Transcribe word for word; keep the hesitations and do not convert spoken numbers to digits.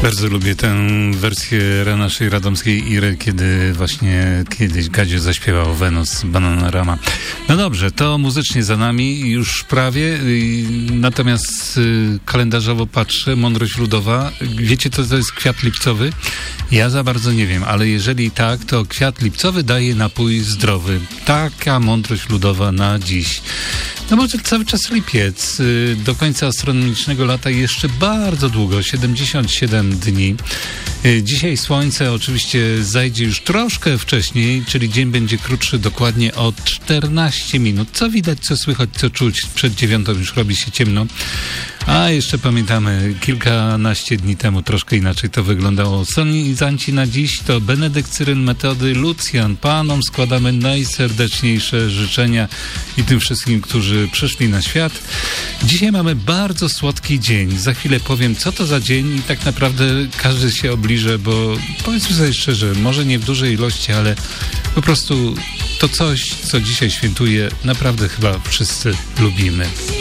Bardzo lubię tę wersję naszej radomskiej Iry, kiedy właśnie kiedyś Gadzie zaśpiewał Wenus Bananarama. No dobrze, to muzycznie za nami już prawie, natomiast kalendarzowo patrzę, mądrość ludowa. Wiecie, co to jest kwiat lipcowy? Ja za bardzo nie wiem, ale jeżeli tak, to kwiat lipcowy daje napój zdrowy. Taka mądrość ludowa na dziś. No może cały czas lipiec, do końca astronomicznego lata jeszcze bardzo długo, siedemdziesiąt siedem dni. Dzisiaj słońce oczywiście zajdzie już troszkę wcześniej, czyli dzień będzie krótszy dokładnie o czternaście minut. Co widać, co słychać, co czuć, przed dziewiątą już robi się ciemno. A jeszcze pamiętamy, kilkanaście dni temu troszkę inaczej to wyglądało. Solenizanci na dziś to Benedykt Cyryn, Metody, Lucjan. Panom składamy najserdeczniejsze życzenia i tym wszystkim, którzy przyszli na świat. Dzisiaj mamy bardzo słodki dzień. Za chwilę powiem, co to za dzień i tak naprawdę każdy się obliże, bo powiedzmy sobie szczerze, może nie w dużej ilości, ale po prostu to coś, co dzisiaj świętuje, naprawdę chyba wszyscy lubimy.